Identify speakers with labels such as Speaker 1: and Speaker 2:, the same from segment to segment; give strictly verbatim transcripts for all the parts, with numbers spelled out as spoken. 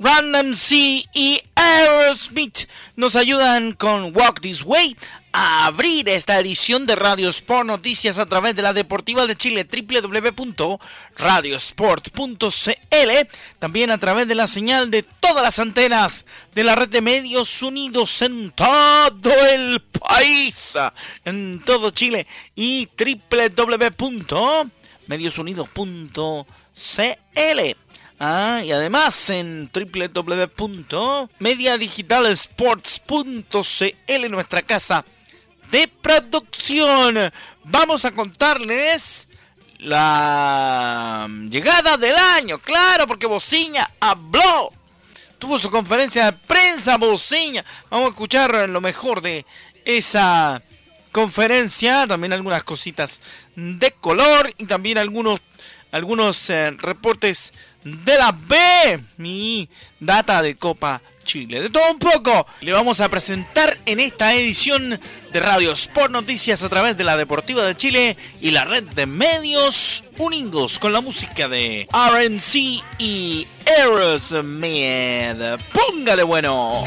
Speaker 1: Random C y Aerosmith nos ayudan con Walk This Way a abrir esta edición de Radio Sport Noticias a través de la Deportiva de Chile, doble u doble u doble u punto radio sport punto c l, también a través de la señal de todas las antenas de la red de medios unidos en todo el país, en todo Chile, y doble u doble u doble u punto medios unidos punto c l. Ah, y además en doble u doble u doble u punto media digital sports punto c l, nuestra casa de producción. Vamos a contarles la llegada del año, claro, porque Bociña habló, tuvo su conferencia de prensa. Bociña, vamos a escuchar lo mejor de esa conferencia, también algunas cositas de color y también algunos algunos eh, reportes de la B y data de Copa Chile. De todo un poco le vamos a presentar en esta edición de Radio Sport Noticias a través de la Deportiva de Chile y la red de medios unidos, con la música de R M C y Aerosmith. Póngale bueno.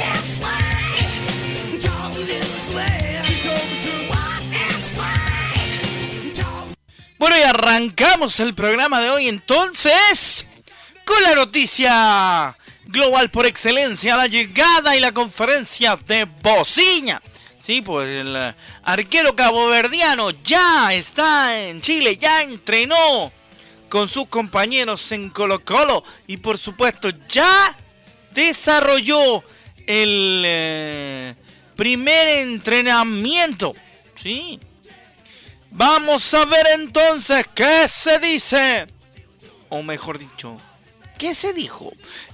Speaker 1: Bueno, y arrancamos el programa de hoy entonces con la noticia global por excelencia, la llegada y la conferencia de Bociña. Sí, pues el arquero caboverdiano ya está en Chile, ya entrenó con sus compañeros en Colo-Colo y por supuesto ya desarrolló el eh, primer entrenamiento. Sí. Vamos a ver entonces qué se dice, o mejor dicho, qué se dijo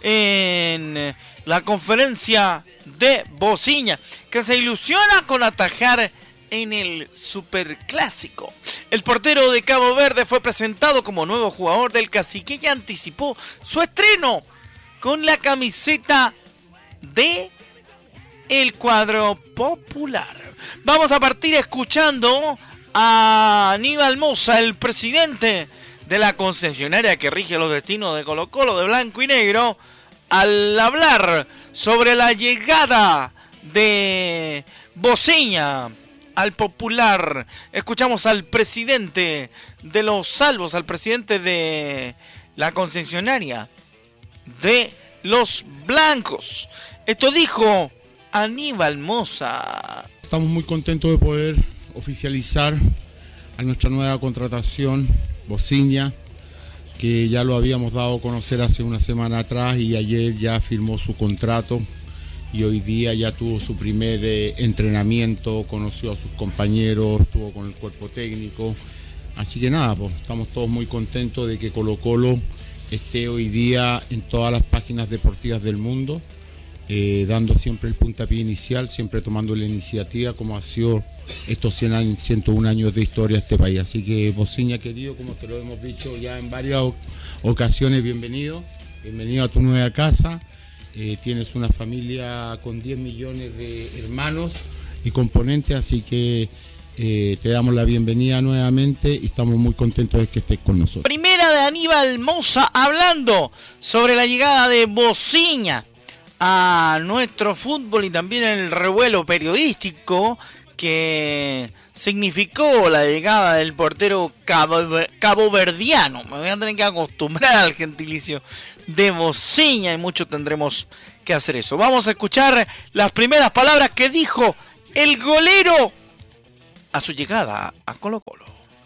Speaker 1: en la conferencia de Bociña, que se ilusiona con atajar en el Superclásico. El portero de Cabo Verde fue presentado como nuevo jugador del Cacique y anticipó su estreno con la camiseta de el cuadro popular. Vamos a partir escuchando a Aníbal Mosa, el presidente de la concesionaria que rige los destinos de Colo-Colo de blanco y negro, al hablar sobre la llegada de Bociña al popular. Escuchamos al presidente de los Salvos, al presidente de la concesionaria de los blancos. Esto dijo Aníbal Mosa.
Speaker 2: Estamos muy contentos de poder oficializar a nuestra nueva contratación, Bociña, que ya lo habíamos dado a conocer hace una semana atrás y ayer ya firmó su contrato y hoy día ya tuvo su primer eh, entrenamiento, conoció a sus compañeros, estuvo con el cuerpo técnico, así que nada, pues estamos todos muy contentos de que Colo-Colo esté hoy día en todas las páginas deportivas del mundo, eh, dando siempre el puntapié inicial, siempre tomando la iniciativa como ha sido estos cien años, ciento uno años de historia de este país. Así que Bociña querido, como te lo hemos dicho ya en varias ocasiones, bienvenido, bienvenido a tu nueva casa. Eh, tienes una familia con diez millones de hermanos y componentes, así que eh, te damos la bienvenida nuevamente y estamos muy contentos de que estés con nosotros.
Speaker 1: Primera de Aníbal Mosa hablando sobre la llegada de Bociña a nuestro fútbol y también el revuelo periodístico que significó la llegada del portero cabo, caboverdiano. Me voy a tener que acostumbrar al gentilicio de Bociña y mucho tendremos que hacer eso. Vamos a escuchar las primeras palabras que dijo el golero a su llegada a Colo-Colo.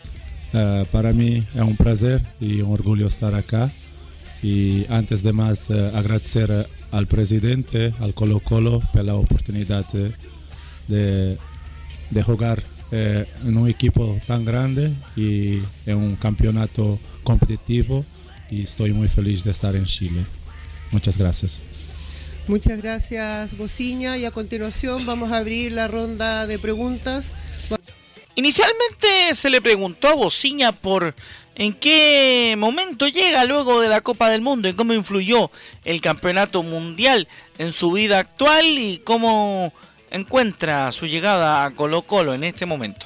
Speaker 3: Uh, para mí es un placer y un orgullo estar acá. Y antes de más, uh, agradecer al presidente, al Colo-Colo, por la oportunidad de, de de jugar eh, en un equipo tan grande y en un campeonato competitivo, y estoy muy feliz de estar en Chile. Muchas gracias.
Speaker 4: Muchas gracias, Bociña, y a continuación vamos a abrir la ronda de preguntas.
Speaker 1: Inicialmente se le preguntó a Bociña por en qué momento llega luego de la Copa del Mundo y cómo influyó el campeonato mundial en su vida actual y cómo encuentra su llegada a Colo-Colo en este momento.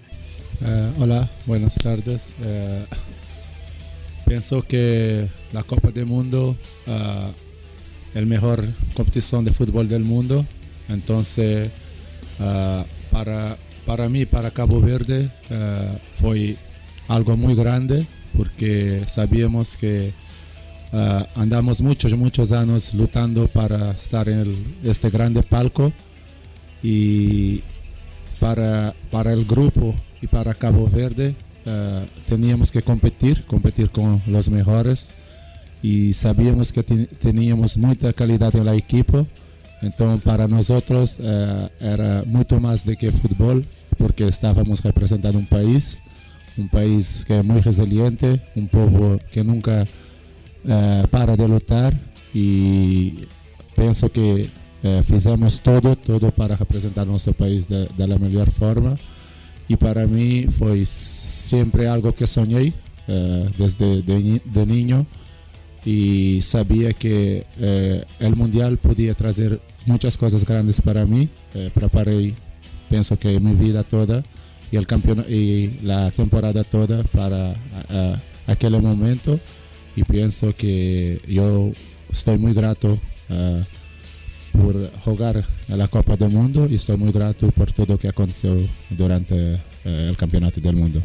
Speaker 3: Uh, hola, buenas tardes. Uh, pienso que la Copa del Mundo uh, el mejor competición de fútbol del mundo. Entonces, uh, para, para mí, para Cabo Verde, uh, fue algo muy grande porque sabíamos que uh, andamos muchos, muchos años luchando para estar en el, este grande palco y para, para el grupo y para Cabo Verde uh, teníamos que competir, competir con los mejores y sabíamos que ten, teníamos mucha calidad en el equipo. Entonces para nosotros uh, era mucho más de que fútbol porque estábamos representando un país, un país que es muy resiliente, un pueblo que nunca uh, para de luchar y pienso que uh, fizemos todo, todo para representar nuestro país de, de la mejor forma y para mí fue siempre algo que soñé uh, desde de, de niño. Y sabía que eh, el mundial podía traer muchas cosas grandes para mí. Eh, preparé, pienso que mi vida toda y el campeonato y la temporada toda para a, a, aquel momento. Y pienso que yo estoy muy grato uh, por jugar a la Copa del Mundo y estoy muy grato por todo lo que aconteceu durante uh, el campeonato del mundo.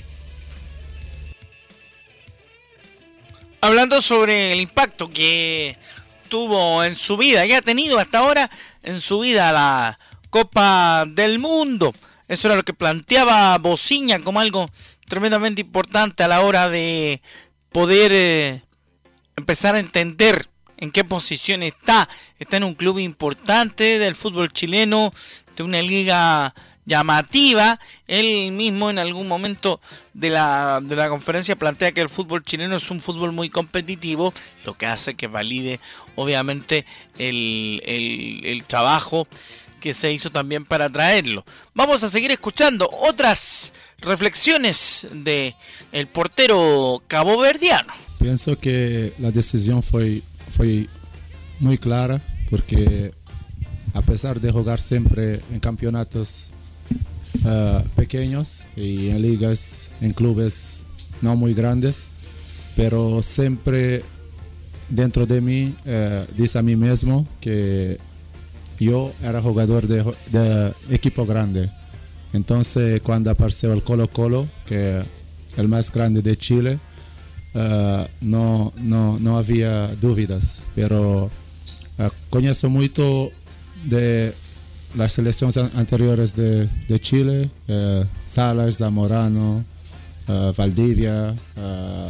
Speaker 1: Hablando sobre el impacto que tuvo en su vida y ha tenido hasta ahora en su vida la Copa del Mundo. Eso era lo que planteaba Bociña como algo tremendamente importante a la hora de poder eh, empezar a entender en qué posición está. Está en un club importante del fútbol chileno, de una liga llamativa. Él mismo en algún momento de la, de la conferencia plantea que el fútbol chileno es un fútbol muy competitivo, lo que hace que valide obviamente el, el, el trabajo que se hizo también para traerlo. Vamos a seguir escuchando otras reflexiones de el portero caboverdiano.
Speaker 3: Pienso que la decisión fue, fue muy clara porque a pesar de jugar siempre en campeonatos Uh, pequeños y en ligas, en clubes no muy grandes, pero siempre dentro de mí uh, dice a mí mismo que yo era jugador de, de equipo grande. Entonces cuando apareció el Colo Colo, que es el más grande de Chile, uh, no, no, no había dudas, pero uh, conozco mucho de las selecciones anteriores de, de Chile, eh, Salas, Zamorano, uh, Valdivia, uh,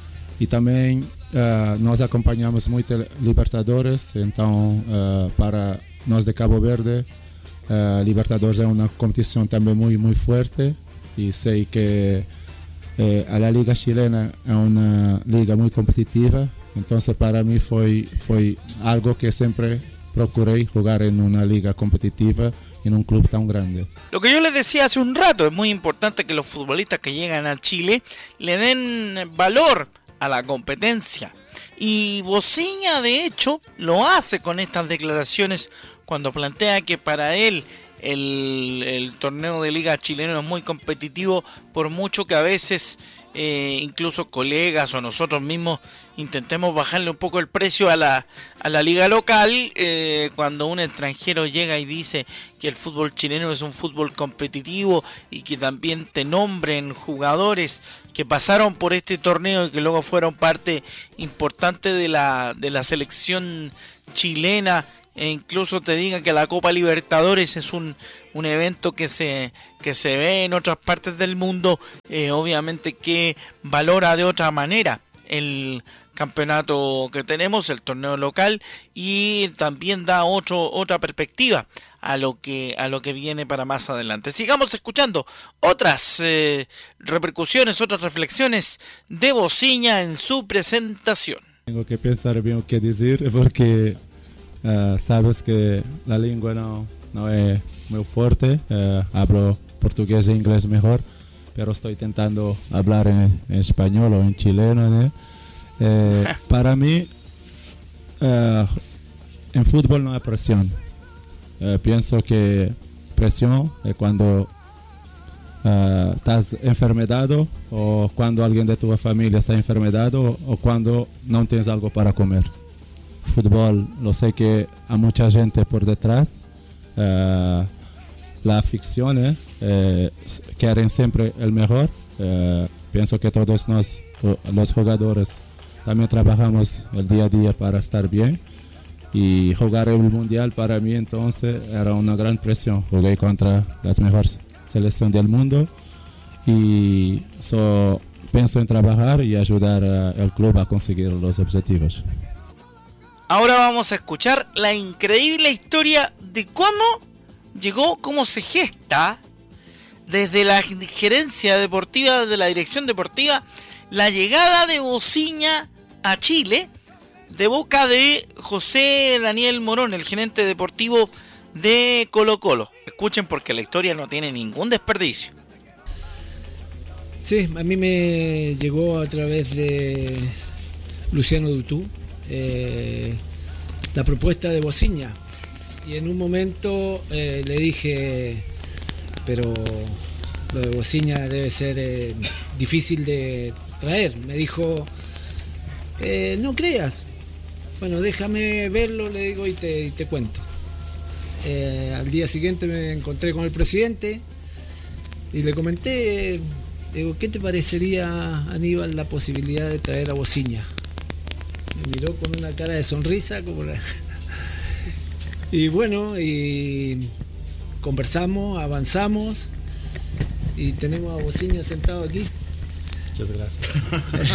Speaker 3: y también uh, nos acompañamos mucho Libertadores, entonces uh, para nos de Cabo Verde, uh, Libertadores es una competición también muy, muy fuerte y sé que eh, a la liga chilena es una liga muy competitiva, entonces para mí fue, fue algo que siempre procuré jugar en una liga competitiva en un club tan grande.
Speaker 1: Lo que yo les decía hace un rato, es muy importante que los futbolistas que llegan a Chile le den valor a la competencia. Y Bociña de hecho lo hace con estas declaraciones cuando plantea que para él el, el torneo de liga chileno es muy competitivo, por mucho que a veces eh, incluso colegas o nosotros mismos intentemos bajarle un poco el precio a la, a la liga local. Eh, cuando un extranjero llega y dice que el fútbol chileno es un fútbol competitivo y que también te nombren jugadores que pasaron por este torneo y que luego fueron parte importante de la, de la selección chilena, e incluso te digan que la Copa Libertadores es un, un evento que se, que se ve en otras partes del mundo, eh, obviamente que valora de otra manera el campeonato que tenemos, el torneo local, y también da otro, otra perspectiva a lo que a lo que viene para más adelante. Sigamos escuchando otras eh, repercusiones, otras reflexiones de Bociña en su presentación.
Speaker 3: Tengo que pensar bien qué decir porque Uh, sabes que la lengua no, no es muy fuerte, uh, hablo portugués e inglés mejor, pero estoy intentando hablar en, en español o en chileno, ¿no? Eh, para mí, uh, en fútbol no hay presión. Uh, pienso que presión es cuando uh, estás enfermedado o cuando alguien de tu familia está enfermedado o cuando no tienes algo para comer. fútbol, lo sé que hay mucha gente por detrás. Uh, la afición eh, eh, quieren siempre el mejor. Uh, pienso que todos nos, los jugadores también trabajamos el día a día para estar bien. Y jugar el mundial para mí entonces era una gran presión. Jugué contra las mejores selecciones del mundo y so, pienso en trabajar y ayudar al club a conseguir los objetivos.
Speaker 1: Ahora vamos a escuchar la increíble historia de cómo llegó, cómo se gesta desde la gerencia deportiva, desde la dirección deportiva, la llegada de Bociña a Chile, de boca de José Daniel Morón, el gerente deportivo de Colo-Colo. Escuchen porque la historia no tiene ningún desperdicio.
Speaker 5: Sí, a mí me llegó a través de Luciano Dutú eh, la propuesta de Bociña. Y en un momento eh, le dije, pero lo de Bociña debe ser eh, difícil de traer. Me dijo, eh, no creas. Bueno, déjame verlo, le digo, y te, y te cuento. Eh, al día siguiente me encontré con el presidente y le comenté, digo, ¿qué te parecería, Aníbal, la posibilidad de traer a Bociña? Me miró con una cara de sonrisa, como la... y bueno, y conversamos, avanzamos y tenemos a Bociña sentado aquí.
Speaker 3: Muchas gracias.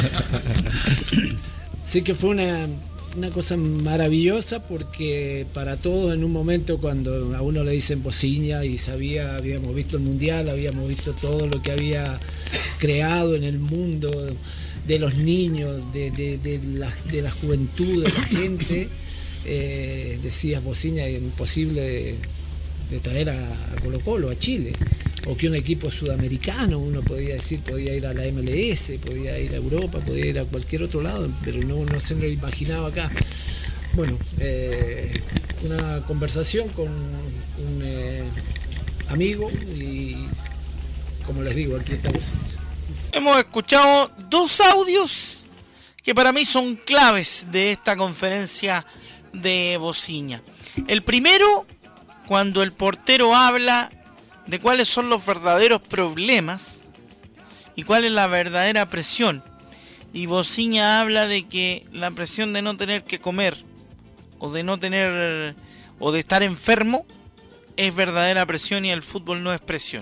Speaker 5: Así que fue una... una cosa maravillosa porque para todos en un momento cuando a uno le dicen Bociña y sabía, habíamos visto el mundial, habíamos visto todo lo que había creado en el mundo de los niños, de, de, de, la, de la juventud, de la gente, eh, decías Bociña, imposible de, de traer a, a Colo-Colo, a Chile, o que un equipo sudamericano, uno podía decir, podía ir a la M L S, podía ir a Europa, podía ir a cualquier otro lado, pero no, no se lo imaginaba acá. Bueno, eh, una conversación con un eh, amigo y, como les digo, aquí está Bociña.
Speaker 1: Hemos escuchado dos audios que para mí son claves de esta conferencia de Bociña. El primero, cuando el portero habla de cuáles son los verdaderos problemas y cuál es la verdadera presión. Y Bociña habla de que la presión de no tener que comer o de no tener o de estar enfermo es verdadera presión y el fútbol no es presión.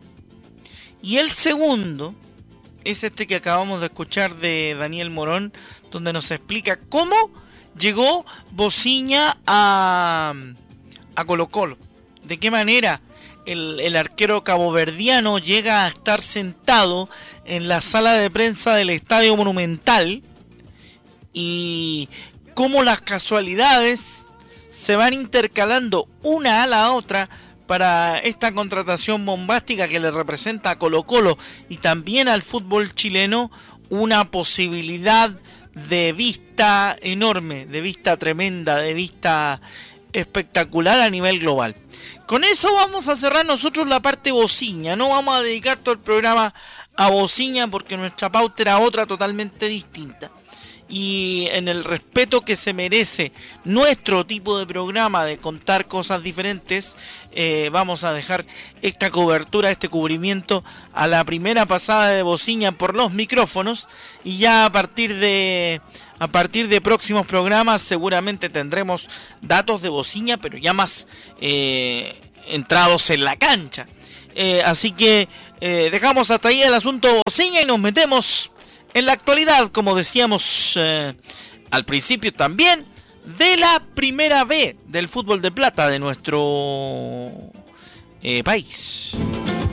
Speaker 1: Y el segundo es este que acabamos de escuchar de Daniel Morón, donde nos explica cómo llegó Bociña a, a Colo-Colo. De qué manera el, el arquero caboverdiano llega a estar sentado en la sala de prensa del Estadio Monumental y cómo las casualidades se van intercalando una a la otra para esta contratación bombástica que le representa a Colo-Colo y también al fútbol chileno una posibilidad de vista enorme, de vista tremenda, de vista espectacular a nivel global. Con eso vamos a cerrar nosotros la parte Bociña. No vamos a dedicar todo el programa a Bociña porque nuestra pauta era otra totalmente distinta. Y en el respeto que se merece nuestro tipo de programa de contar cosas diferentes, eh, vamos a dejar esta cobertura, este cubrimiento a la primera pasada de Bociña por los micrófonos, y ya a partir de a partir de próximos programas seguramente tendremos datos de Bociña, pero ya más eh, entrados en la cancha. Eh, así que eh, dejamos hasta ahí el asunto Bociña y nos metemos en la actualidad, como decíamos eh, al principio también, de la primera B del fútbol de plata de nuestro eh, país.